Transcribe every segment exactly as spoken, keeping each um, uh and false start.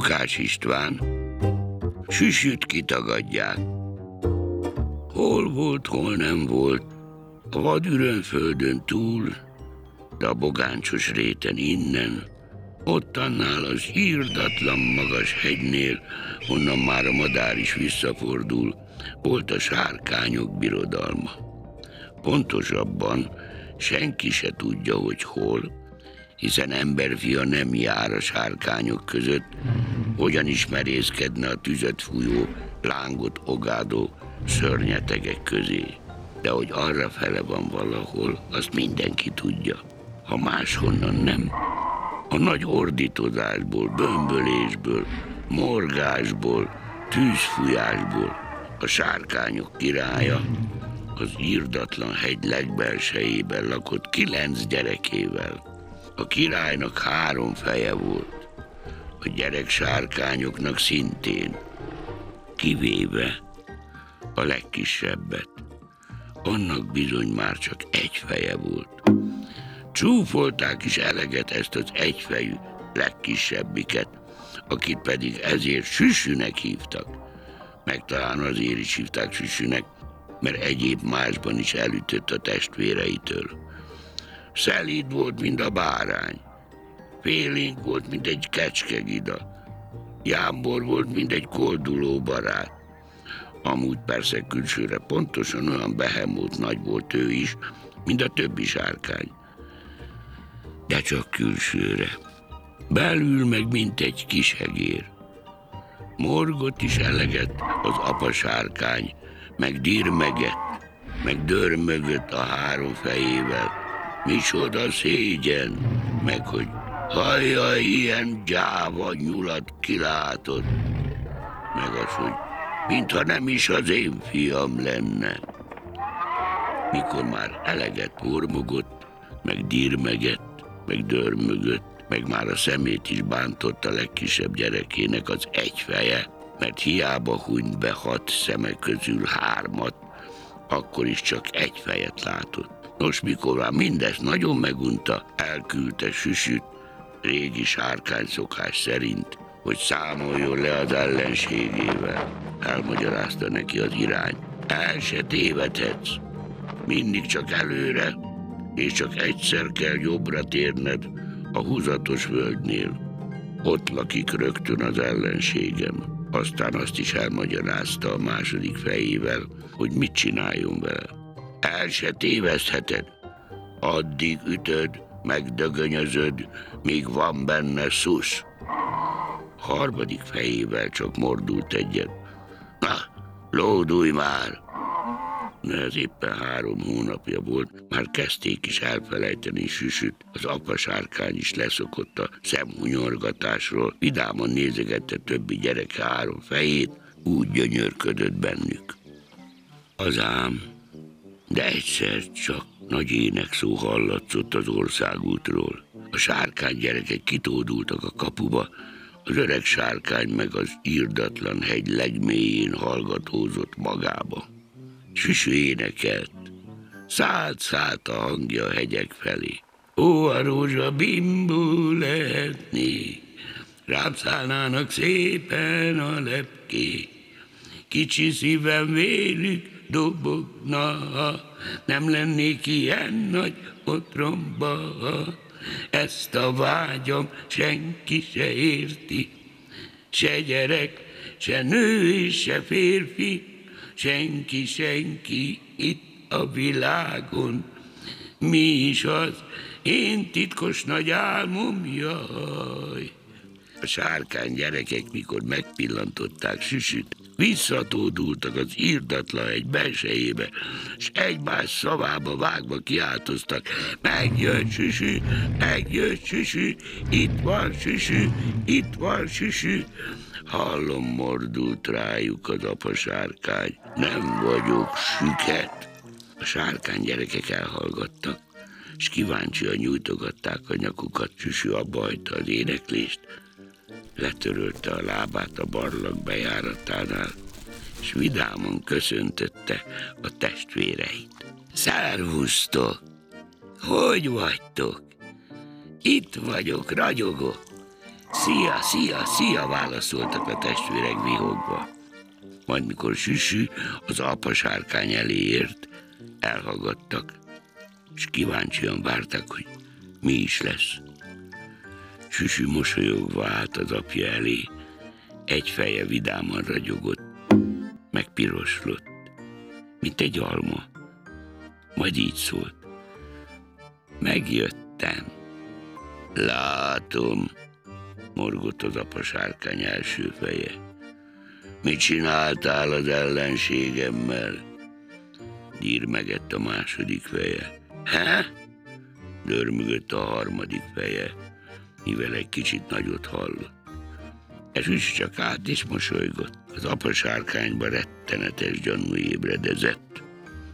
Lukács István, Süsüt kitagadják. Hol volt, hol nem volt, a vadürön földön túl, de a bogáncsos réten innen, ott annál az írdatlan magas hegynél, onnan már a madár is visszafordul, volt a sárkányok birodalma. Pontosabban senki se tudja, hogy hol, hiszen emberfia nem jár a sárkányok között, hogyan is merészkedne a tüzet fújó, lángot ogádó szörnyetegek közé. De hogy arra fele van valahol, azt mindenki tudja. Ha máshonnan nem, a nagy ordítozásból, bömbölésből, morgásból, tűzfújásból a sárkányok királya az írdatlan hegy legbelsejében lakott kilenc gyerekével. A királynak három feje volt, a gyerek sárkányoknak szintén, kivéve a legkisebbet. Annak bizony már csak egy feje volt. Csúfolták is eleget ezt az egyfejű legkisebbiket, akit pedig ezért Süsünek hívtak. Meg talán azért is hívták Süsünek, mert egyéb másban is elütött a testvéreitől. Szelíd volt, mint a bárány, félénk volt, mint egy kecskegida, jámbor volt, mint egy kolduló barát. Amúgy persze külsőre pontosan olyan behemót nagy volt ő is, mint a többi sárkány. De csak külsőre. Belül meg mint egy kis egér. Morgott is eleget az apa sárkány, meg dirmegett, meg dörmögött a három fejével. Micsoda szégyen, meg hogy hajjaj, ilyen gyáva nyulat kilátott, meg az, hogy mintha nem is az én fiam lenne. Mikor már eleget mormogott, meg dirmegett, meg dörmögött, meg már a szemét is bántott a legkisebb gyerekének az egy feje, mert hiába hunyt be hat szeme közül hármat, akkor is csak egy fejet látott. Nos, mikor már mindezt nagyon megunta, elküldte Süsüt, régi sárkány szokás szerint, hogy számoljon le az ellenségével. Elmagyarázta neki az irány. El se tévedhetsz. Mindig csak előre, és csak egyszer kell jobbra térned a húzatos völgynél. Ott lakik rögtön az ellenségem. Aztán azt is elmagyarázta a második fejével, hogy mit csináljon vele. El se tévesztheted. Addig ütöd, megdögönyözöd, míg van benne szusz. Harmadik fejével csak mordult egyet. Na, lódulj már! De ez éppen három hónapja volt, már kezdték is elfelejteni Süsüt. Az apa sárkány is leszokott a szemhunyorgatásról, vidáman nézegette többi gyereke három fejét, úgy gyönyörködött bennük. Az ám, de egyszer csak nagy énekszó hallatszott az országútról. A sárkány gyerekek kitódultak a kapuba, az öreg sárkány meg az írdatlan hegy legmélyén hallgatózott magába. Süsü énekelt, szállt-szállt a hangja a hegyek felé. Ó, a rózsabimbó lehetné, rám szállnának szépen a lepkék, kicsi szívem vélük dobogna, nem lennék ilyen nagy otromba. Ezt a vágyam senki se érti, se gyerek, se nő és se férfi, senki, senki itt a világon. Mi is az én titkos nagy álmom, jaj. A sárkány gyerekek, mikor megpillantották Süsüt, visszatódultak az írdatlan egy belsejébe, s egymás szavába vágva kiáltoztak. Megjött Süsü, megjött Süsü, itt van Süsü, itt van Süsü. Hallom, mordult rájuk az apa sárkány. Nem vagyok süket. A sárkány gyerekek elhallgattak, s kíváncsian nyújtogatták a nyakukat. Süsü abba hagyta az éneklést, letörölte a lábát a barlang bejáratánál, és vidáman köszöntötte a testvéreit. Szervusztok! Hogy vagytok? Itt vagyok, ragyogok. Szia, szia, szia, válaszoltak a testvérek vihogva. Majd mikor Süsü az apa sárkány elé ért, elhallgattak, és kíváncsian várták, hogy mi is lesz. Süsü mosolyogva állt az apja elé, egy feje vidáman ragyogott, meg piroslott, mint egy alma. Majd így szólt: megjöttem. Látom, morgott az apa sárkány első feje. Mit csináltál az ellenségemmel? Dírmegett a második feje. He? Dörmögött a harmadik feje, mivel egy kicsit nagyot hallott. És úgy csak át is mosolygott. Az apa sárkányba rettenetes gyanú ébredezett.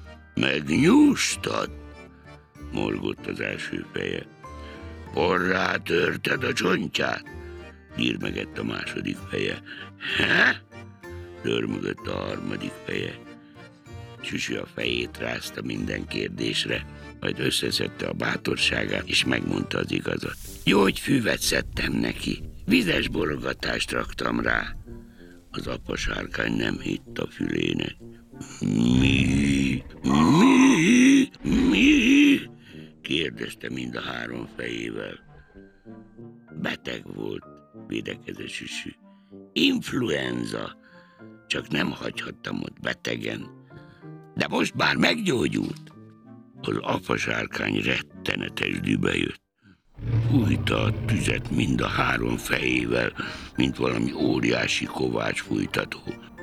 Megnyúztad? Morgott az első feje. Porrá törted a csontját? Dírmegett a második feje. He? Dörmögött a harmadik feje. Süsü a fejét rázta minden kérdésre, majd összeszedte a bátorságát, és megmondta az igazat. Gyógyfüvet szedtem neki, vizes borogatást raktam rá. Az apa sárkány nem hitt a fülének. Mi? Mi? Mi? Kérdezte mind a három fejével. Beteg volt, védekezett Süsü. Influenza. Csak nem hagyhattam ott betegen. De most már meggyógyult. Az apa sárkány rettenetes dühbe jött. Fújta a tüzet mind a három fejével, mint valami óriási kovács fújtató.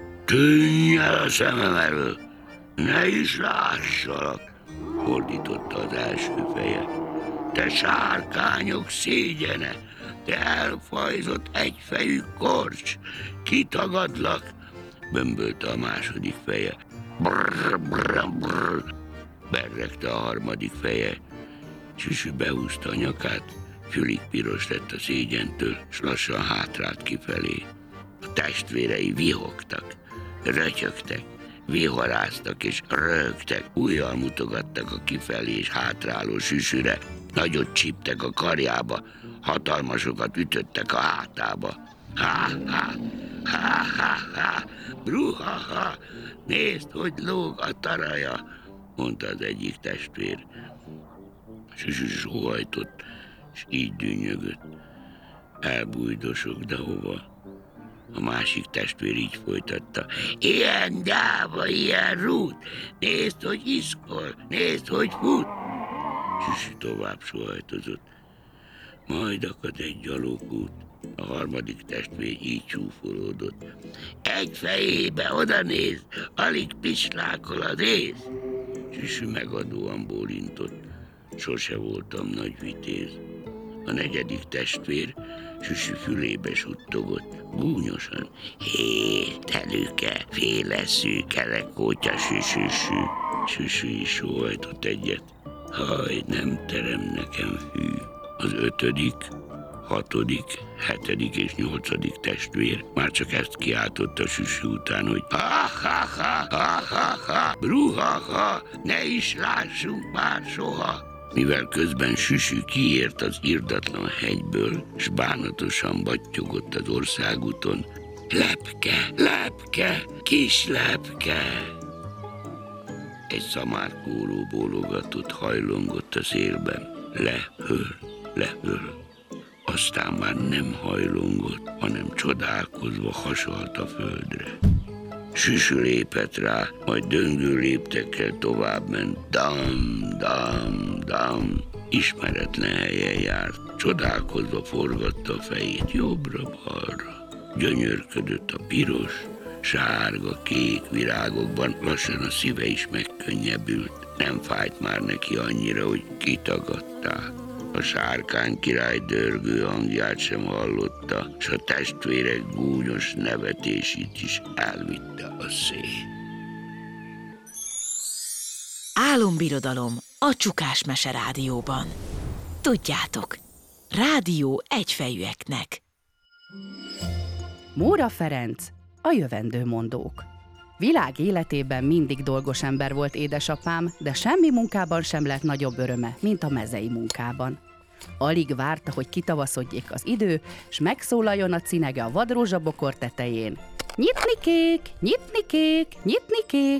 Tűnj el a szemem elől, ne is lássalak, ordította az első feje. Te sárkányok szégyene, te elfajzott egyfejű korcs, kitagadlak, bömbölte a második feje. Brr, brr, brr, berregte a harmadik feje. Süsü behúzta a nyakát, fülig piros lett a szégyentől, s lassan hátrált kifelé. A testvérei vihogtak, rötyögtek, vihoráztak és rögtek, ujjal mutogattak a kifelé és hátráló Süsüre, nagyot csíptek a karjába, hatalmasokat ütöttek a hátába. Ha, ha, ha, ha, ha, bruhaha, nézd, hogy lóg a taraja, mondta az egyik testvér. Süsü sóhajtott, és így dünnyögött. Elbújdosok, de hova? A másik testvér így folytatta. Ilyen gyáva, ilyen rút, nézd, hogy iszkol, nézd, hogy fut. Süsü tovább sóhajtozott. Majd akad egy gyalogút. A harmadik testvér így csúfolódott. Egy fejébe oda néz, alig pislákol az ész. Süsü megadóan bólintott. Sose voltam nagy vitéz. A negyedik testvér Süsü fülébe suttogott, gúnyosan. Hé, telüke, féle szűkele, kótya süsüsű. Süsü is sóhajtott egyet. Haj, nem terem nekem hű. Az ötödik, hatodik, hetedik és nyolcadik testvér már csak ezt kiáltotta Süsü után, hogy ha-ha-ha, ha-ha-ha, bruha-ha, ne is lássunk már soha. Mivel közben Süsü kiért az irdatlan hegyből, s bánatosan battyogott az országúton, lepke, lepke, kis lepke. Egy szamárkóró bólogatott, hajlongott a szélben. Lehöl, lehöl. Aztán már nem hajlongott, hanem csodálkozva hasalt a földre. Süsü lépett rá, majd döngő léptekkel továbbment. Dam, dam, dam. Ismeretlen helyen járt. Csodálkozva forgatta a fejét jobbra-balra. Gyönyörködött a piros, sárga, kék virágokban, lassan a szíve is megkönnyebbült. Nem fájt már neki annyira, hogy kitagadták. A sárkány király dörgő hangját sem hallotta, s a testvérek gúnyos nevetését is elvitte a szél. Álombirodalom a Csukás Mese Rádióban. Tudjátok, rádió egyfejűeknek. Móra Ferenc, a jövendőmondók. Világ életében mindig dolgos ember volt édesapám, de semmi munkában sem lett nagyobb öröme, mint a mezei munkában. Alig várta, hogy kitavaszodjék az idő, s megszólaljon a cinege a vadrózsabokor tetején. Nyitni kék, nyitni kék, nyitni kék!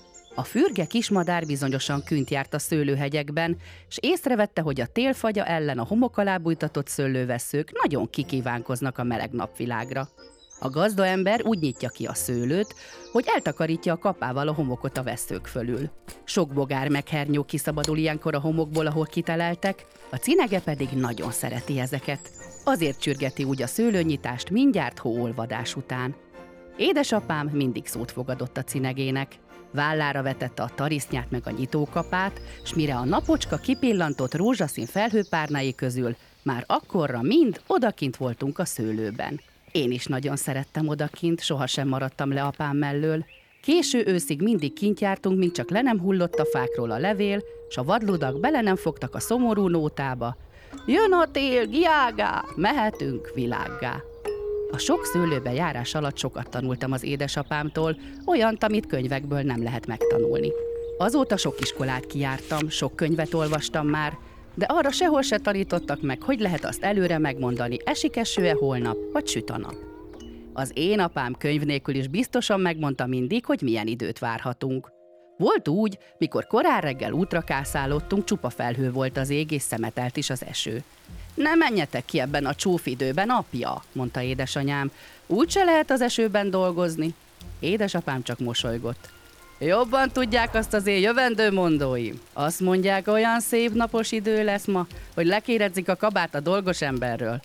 A fürge kismadár bizonyosan künt járt a szőlőhegyekben, s észrevette, hogy a télfagya ellen a homok alá bújtatott szőlővesszők nagyon kikívánkoznak a meleg napvilágra. A gazdaember úgy nyitja ki a szőlőt, hogy eltakarítja a kapával a homokot a vesszők fölül. Sok bogár meg hernyó kiszabadul ilyenkor a homokból, ahol kiteleltek, a cinege pedig nagyon szereti ezeket. Azért csürgeti úgy a szőlőnyitást mindjárt hóolvadás után. Édesapám mindig szót fogadott a cinegének. Vállára vetette a tarisznyát meg a nyitókapát, s mire a napocska kipillantott rózsaszín felhőpárnái közül, már akkorra mind odakint voltunk a szőlőben. Én is nagyon szerettem odakint, sohasem maradtam le apám mellől. Késő őszig mindig kint jártunk, míg csak le nem hullott a fákról a levél, s a vadludak bele nem fogtak a szomorú nótába. Jön a tél, giágá, mehetünk világgá. A sok szőlőbe járás alatt sokat tanultam az édesapámtól, olyant, amit könyvekből nem lehet megtanulni. Azóta sok iskolát kijártam, sok könyvet olvastam már, de arra sehol se tanítottak meg, hogy lehet azt előre megmondani, esik eső-e holnap, vagy süt a nap. Az én apám könyv nélkül is biztosan megmondta mindig, hogy milyen időt várhatunk. Volt úgy, mikor korán reggel útra kászálottunk, csupa felhő volt az ég, és szemetelt is az eső. Ne menjetek ki ebben a csúfidőben, apja, mondta édesanyám. Úgyse lehet az esőben dolgozni. Édesapám csak mosolygott. Jobban tudják azt az én jövendő mondóim. Azt mondják, olyan szép napos idő lesz ma, hogy lekéredzik a kabát a dolgos emberről.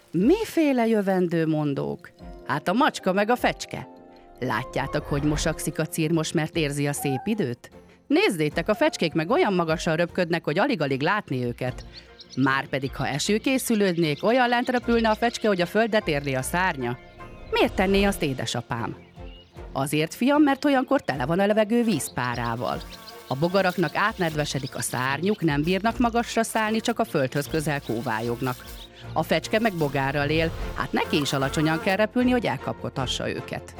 Miféle jövendő mondók? Hát a macska meg a fecske. Látjátok, hogy mosakszik a cirmos, mert érzi a szép időt? Nézzétek, a fecskék meg olyan magasan röpködnek, hogy alig-alig látni őket. Márpedig, ha eső készülődnék, olyan lent repülne a fecske, hogy a földet érné a szárnya. Miért tenné azt édesapám? Azért, fiam, mert olyankor tele van a levegő vízpárával. A bogaraknak átnedvesedik a szárnyuk, nem bírnak magasra szállni, csak a földhöz közel kóvályognak. A fecske meg bogárral él, hát neki is alacsonyan kell repülni, hogy elkapkodhassa őket.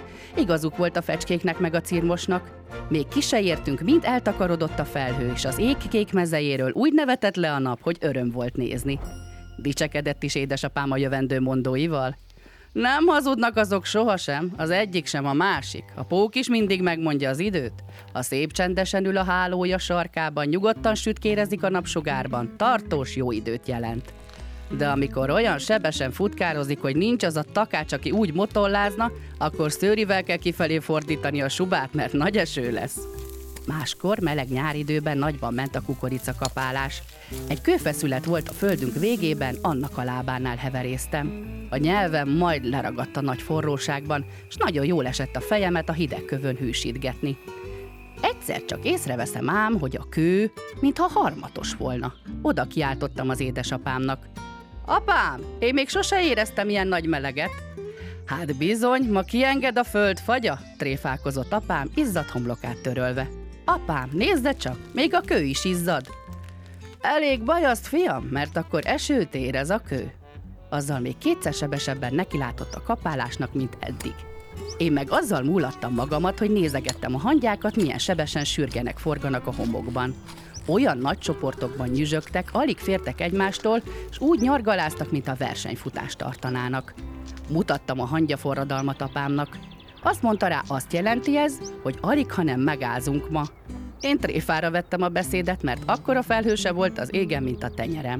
Igazuk volt a fecskéknek meg a cirmosnak. Még ki se értünk, mind eltakarodott a felhő, és az ég kék mezejéről úgy nevetett le a nap, hogy öröm volt nézni. Dicsekedett is édesapám a jövendő mondóival. Nem hazudnak azok sohasem, az egyik sem a másik. A pók is mindig megmondja az időt. Ha szép csendesen ül a hálója sarkában, nyugodtan sütkérezik a napsugárban, tartós jó időt jelent. De amikor olyan sebesen futkározik, hogy nincs az a takács, aki úgy motollázna, akkor szőrivel kell kifelé fordítani a subát, mert nagy eső lesz. Máskor meleg nyáridőben nagyban ment a kukoricakapálás. Egy kőfeszület volt a földünk végében, annak a lábánál heveréztem. A nyelvem majd leragadt a nagy forróságban, s nagyon jól esett a fejemet a hideg kövön hűsítgetni. Egyszer csak észreveszem ám, hogy a kő, mintha harmatos volna. Oda kiáltottam az édesapámnak. Apám, én még sose éreztem ilyen nagy meleget. Hát bizony, ma kienged a föld fagya, tréfálkozott apám, izzadt homlokát törölve. Apám, nézze csak, még a kő is izzad. Elég baj azt, fiam, mert akkor esőt érez a kő. Azzal még kétszer sebesebben nekilátott a kapálásnak, mint eddig. Én meg azzal múlattam magamat, hogy nézegettem a hangyákat, milyen sebesen sürgenek, forganak a homokban. Olyan nagy csoportokban nyüzsögtek, alig fértek egymástól, és úgy nyargaláztak, mint a versenyfutást tartanának. Mutattam a hangyaforradalmat apámnak. Azt mondta rá, azt jelenti ez, hogy alig, hanem megázunk ma. Én tréfára vettem a beszédet, mert akkora felhőse volt az égen, mint a tenyerem.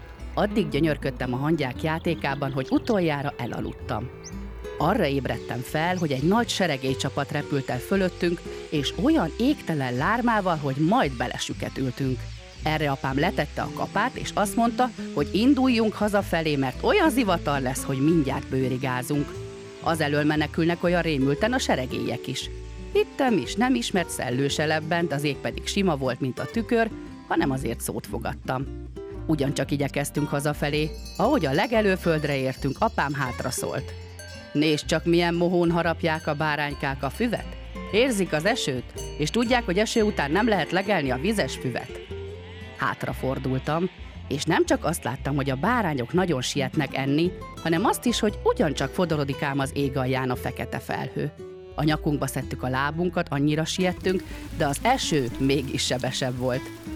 Addig gyönyörködtem a hangyák játékában, hogy utoljára elaludtam. Arra ébredtem fel, hogy egy nagy seregélycsapat repült el fölöttünk, és olyan égtelen lármával, hogy majd belesüketültünk. Erre apám letette a kapát, és azt mondta, hogy induljunk hazafelé, mert olyan zivatar lesz, hogy mindjárt bőrigázunk. Az elől menekülnek olyan rémülten a seregélyek is. Hittem is, nem ismert szellő se lebbent, az ég pedig sima volt, mint a tükör, hanem azért szót fogadtam. Ugyancsak igyekeztünk hazafelé. Ahogy a legelőföldre értünk, apám hátra szólt. Nézd csak, milyen mohón harapják a báránykák a füvet. Érzik az esőt, és tudják, hogy eső után nem lehet legelni a vizes füvet. Hátrafordultam, és nem csak azt láttam, hogy a bárányok nagyon sietnek enni, hanem azt is, hogy ugyancsak fodorodik ám az ég alján a fekete felhő. A nyakunkba szedtük a lábunkat, annyira siettünk, de az eső mégis sebesebb volt.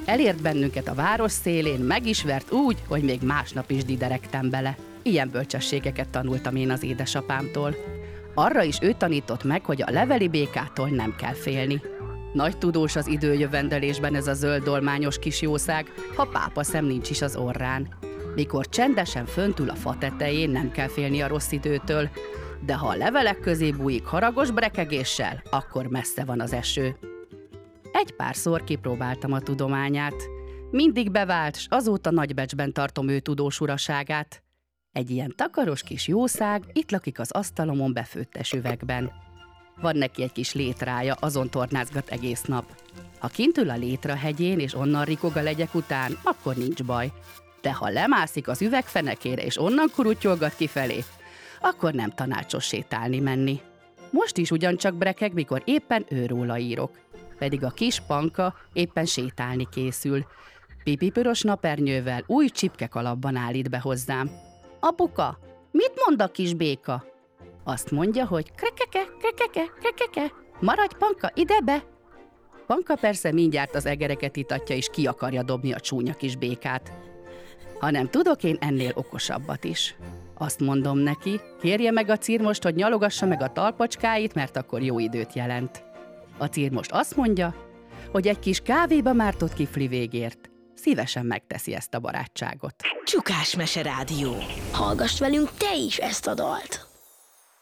Elért bennünket a város szélén, meg is vert úgy, hogy még másnap is dideregtem bele. Ilyen bölcsességeket tanultam én az édesapámtól. Arra is ő tanított meg, hogy a leveli békától nem kell félni. Nagy tudós az időjövendelésben ez a zölddolmányos kis jószág, ha pápa szem nincs is az orrán. Mikor csendesen föntül a fa tetején, nem kell félni a rossz időtől, de ha a levelek közé bújik haragos brekegéssel, akkor messze van az eső. Egy párszor kipróbáltam a tudományát. Mindig bevált, s azóta nagybecsben tartom ő tudós uraságát. Egy ilyen takaros kis jószág itt lakik az asztalomon befőttes üvegben. Van neki egy kis létrája, azon tornázgat egész nap. Ha kint ül a létrahegyén, és onnan rikog a legyek után, akkor nincs baj. De ha lemászik az üvegfenekére, és onnan kurutyolgat kifelé, akkor nem tanácsos sétálni menni. Most is ugyancsak brekeg, mikor éppen őróla írok. Pedig a kis Panka éppen sétálni készül. Pipipöros napernyővel új csipkekalapban állít be hozzám. Apuka, mit mond a kis béka? Azt mondja, hogy krekeke, krekeke, krekeke, maradj Panka, ide be! Panka persze mindjárt az egereket itatja, és ki akarja dobni a csúnya kis békát. Hanem tudok én ennél okosabbat is. Azt mondom neki, kérje meg a círmost, hogy nyalogassa meg a talpacskáit, mert akkor jó időt jelent. A círmost azt mondja, hogy egy kis kávéba mártott kifli végért szívesen megteszi ezt a barátságot. Csukás Mese Rádió. Hallgass velünk te is ezt a dalt!